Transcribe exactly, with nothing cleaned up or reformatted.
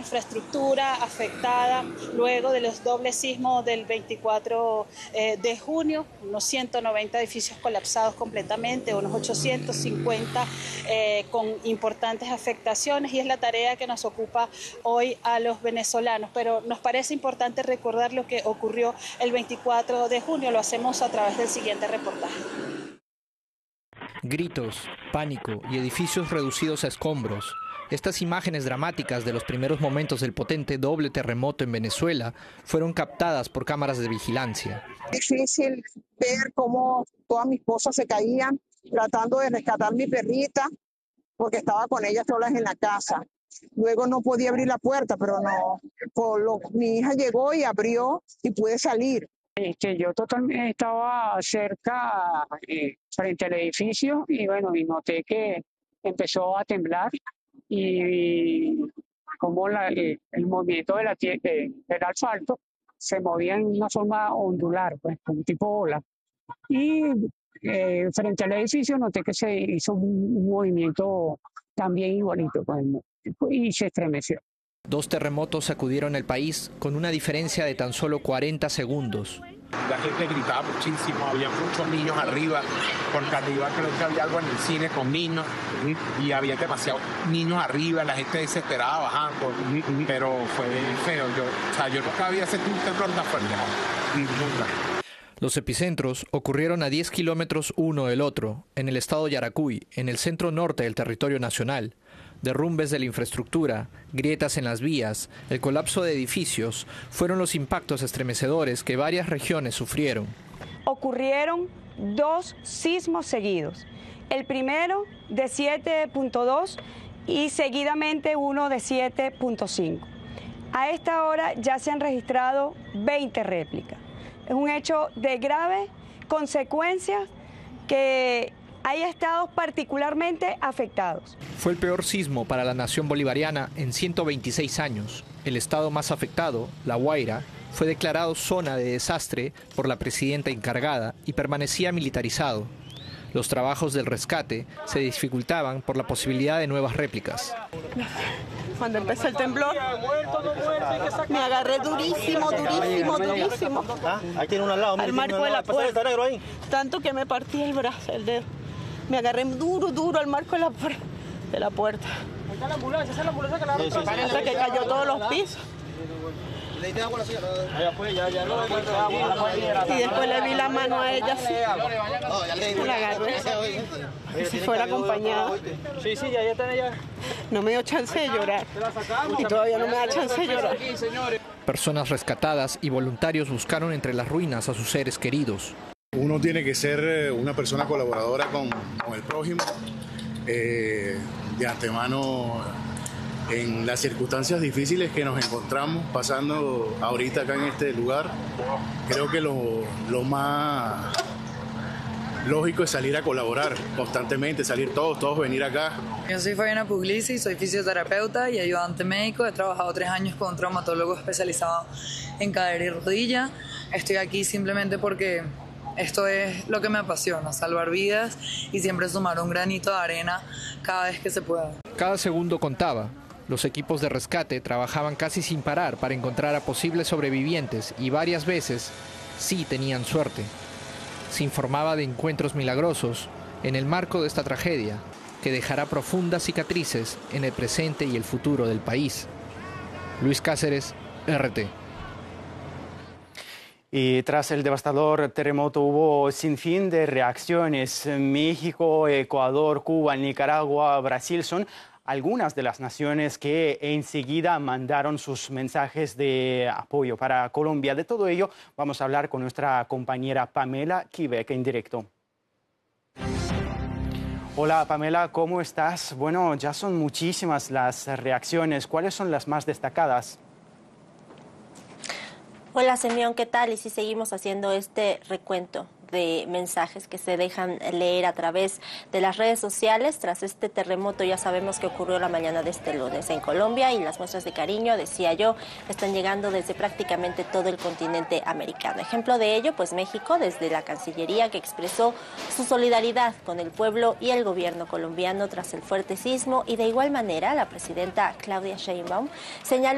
infraestructura afectada luego de los dobles sismos del veinticuatro de junio, unos ciento noventa edificios colapsados completamente, unos ochocientos cincuenta eh, con importantes afectaciones, y es la tarea que nos ocupa hoy a los venezolanos. Pero nos parece importante recordar lo que ocurrió el veinticuatro de junio, lo hacemos a través del siguiente reportaje. Gritos, pánico y edificios reducidos a escombros. Estas imágenes dramáticas de los primeros momentos del potente doble terremoto en Venezuela fueron captadas por cámaras de vigilancia. Difícil ver cómo todas mis cosas se caían, tratando de rescatar a mi perrita, porque estaba con ella solas en la casa. Luego no podía abrir la puerta, pero no, por lo, mi hija llegó y abrió y pude salir. Este, yo totalmente estaba cerca, eh, frente al edificio, y bueno, y noté que empezó a temblar y, y como la, el, el movimiento de la, de, del asfalto se movía en una forma ondular, pues, como tipo ola. Y eh, frente al edificio noté que se hizo un, un movimiento también igualito, pues, y se estremeció. Dos terremotos sacudieron el país con una diferencia de tan solo cuarenta segundos. La gente gritaba muchísimo, había muchos niños arriba, porque arriba creo que había algo en el cine con niños, y había demasiados niños arriba, la gente desesperada bajando, pero fue feo. Yo, o sea, yo nunca había sentido un temblor tan fuerte. Nunca. Los epicentros ocurrieron a diez kilómetros uno del otro, en el estado Yaracuy, en el centro norte del territorio nacional. Derrumbes de la infraestructura, grietas en las vías, el colapso de edificios fueron los impactos estremecedores que varias regiones sufrieron. Ocurrieron dos sismos seguidos, el primero de siete punto dos y seguidamente uno de siete punto cinco. A esta hora ya se han registrado veinte réplicas. Es un hecho de graves consecuencias que hay estados particularmente afectados. Fue el peor sismo para la nación bolivariana en ciento veintiséis años. El estado más afectado, La Guaira, fue declarado zona de desastre por la presidenta encargada y permanecía militarizado. Los trabajos del rescate se dificultaban por la posibilidad de nuevas réplicas. Cuando empezó el temblor, me agarré durísimo, durísimo, durísimo. Ahí tiene uno al lado. Al marco de la puerta. Tanto que me partí el brazo, el dedo. Me agarré duro, duro al marco de la, de la puerta. Ahí está la ambulancia, esa es la ambulancia que la sí, sí, sí. Hasta que cayó todos los pisos. Y después le vi la mano a ella así. La agarré. Si fuera acompañada. Sí, sí, ya están allá. No me dio chance de llorar. Y todavía no me da chance de llorar. Personas rescatadas y voluntarios buscaron entre las ruinas a sus seres queridos. Uno tiene que ser una persona colaboradora con, con el prójimo. Eh, de antemano, en las circunstancias difíciles que nos encontramos pasando ahorita acá en este lugar, creo que lo, lo más lógico es salir a colaborar constantemente, salir todos, todos venir acá. Yo soy Fabiana Puglisi, soy fisioterapeuta y ayudante médico. He trabajado tres años con un traumatólogo especializado en cadera y rodilla. Estoy aquí simplemente porque esto es lo que me apasiona, salvar vidas y siempre sumar un granito de arena cada vez que se pueda. Cada segundo contaba. Los equipos de rescate trabajaban casi sin parar para encontrar a posibles sobrevivientes y varias veces sí tenían suerte. Se informaba de encuentros milagrosos en el marco de esta tragedia que dejará profundas cicatrices en el presente y el futuro del país. Luis Cáceres, R T. Y tras el devastador terremoto hubo sinfín de reacciones. México, Ecuador, Cuba, Nicaragua, Brasil son algunas de las naciones que enseguida mandaron sus mensajes de apoyo para Colombia. De todo ello vamos a hablar con nuestra compañera Pamela Quebec en directo. Hola Pamela, ¿cómo estás? Bueno, ya son muchísimas las reacciones. ¿Cuáles son las más destacadas? Hola Simeón, ¿qué tal? Y si seguimos haciendo este recuento de mensajes que se dejan leer a través de las redes sociales tras este terremoto. Ya sabemos que ocurrió la mañana de este lunes en Colombia y las muestras de cariño, decía yo, están llegando desde prácticamente todo el continente americano. Ejemplo de ello, pues México, desde la Cancillería, que expresó su solidaridad con el pueblo y el gobierno colombiano tras el fuerte sismo, y de igual manera la presidenta Claudia Sheinbaum señaló